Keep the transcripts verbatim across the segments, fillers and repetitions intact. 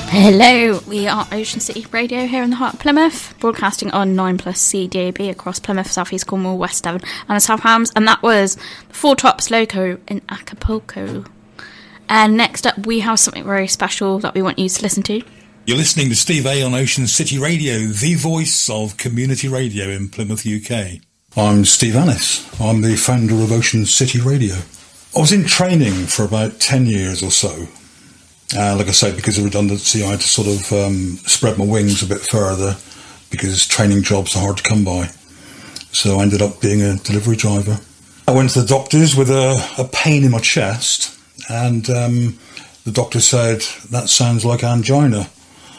Hello, we are Ocean City Radio here in the heart of Plymouth, broadcasting on nine plus C D A B across Plymouth, South East Cornwall, West Devon and South Hams, and that was Four Tops Loco in Acapulco. And next up we have something very special that we want you to listen to. You're listening to Steve A on Ocean City Radio, the voice of community radio in Plymouth, U K. I'm Steve Annis. I'm the founder of Ocean City Radio. I was in training for about ten years or so. Uh, like I say, because of redundancy, I had to sort of um, spread my wings a bit further because training jobs are hard to come by. So I ended up being a delivery driver. I went to the doctors with a, a pain in my chest, and um, the doctor said, that sounds like angina.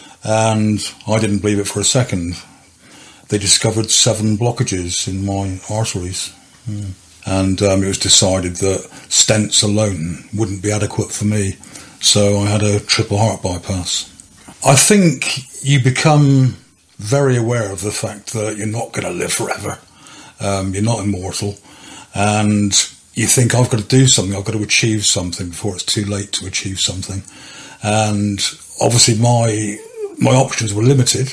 And I didn't believe it for a second. They discovered seven blockages in my arteries. Mm. And um, it was decided that stents alone wouldn't be adequate for me. So I had a triple heart bypass. I think you become very aware of the fact that you're not going to live forever. Um, you're not immortal. And you think, I've got to do something, I've got to achieve something before it's too late to achieve something. And obviously my my options were limited.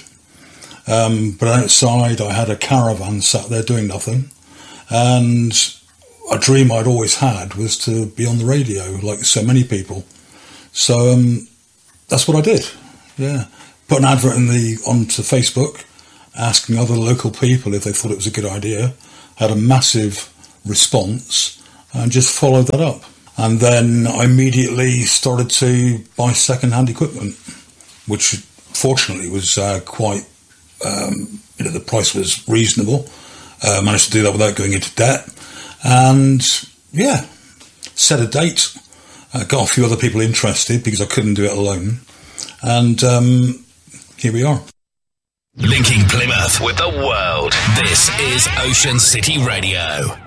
Um, but outside I had a caravan sat there doing nothing. And a dream I'd always had was to be on the radio, like so many people. So um, that's what I did. Yeah, put an advert in the onto Facebook, asking other local people if they thought it was a good idea. Had a massive response, and just followed that up. And then I immediately started to buy second-hand equipment, which fortunately was uh, quite. Um, you know, the price was reasonable. Uh, managed to do that without going into debt, and yeah, set a date. I got a few other people interested because I couldn't do it alone. And um, here we are. Linking Plymouth with the world. This is Ocean City Radio.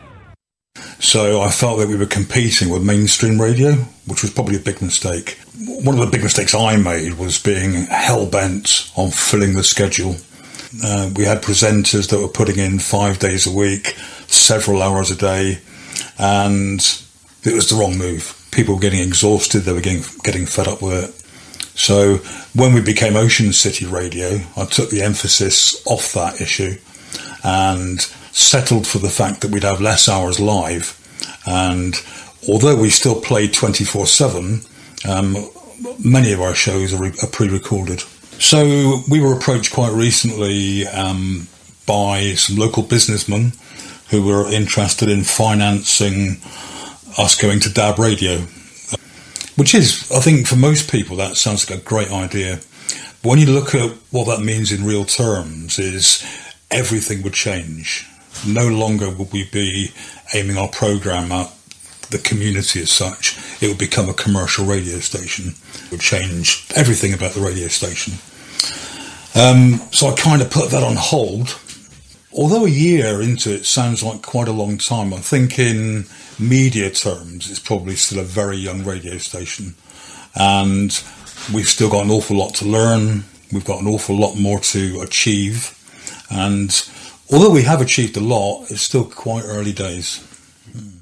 So I felt that we were competing with mainstream radio, which was probably a big mistake. One of the big mistakes I made was being hell-bent on filling the schedule. Uh, we had presenters that were putting in five days a week, several hours a day, and it was the wrong move. People were getting exhausted, they were getting, getting fed up with it. So when we became Ocean City Radio, I took the emphasis off that issue and settled for the fact that we'd have less hours live. And although we still played twenty-four seven, um, many of our shows are, re- are pre-recorded. So we were approached quite recently um, by some local businessmen who were interested in financing us going to D A B radio, which is, I think for most people that sounds like a great idea. But when you look at what that means in real terms, is everything would change. No longer would we be aiming our programme at the community as such. It would become a commercial radio station. It would change everything about the radio station. Um, so I kind of put that on hold. Although a year into it sounds like quite a long time, I think in media terms it's probably still a very young radio station. And we've still got an awful lot to learn. We've got an awful lot more to achieve. And although we have achieved a lot, it's still quite early days.